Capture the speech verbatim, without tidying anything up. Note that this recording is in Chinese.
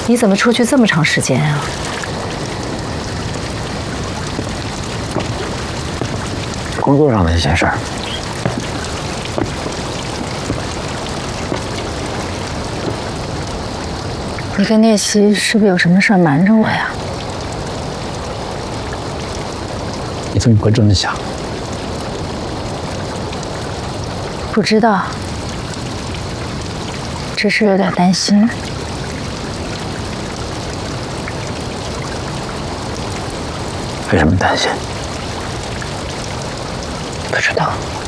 你怎么出去这么长时间啊？ 工作上的一些事儿。 你跟聂曦是不是有什么事儿瞒着我呀？ 你怎么会这么想？ 不知道，只是有点担心。 为什么担心？ 不知道。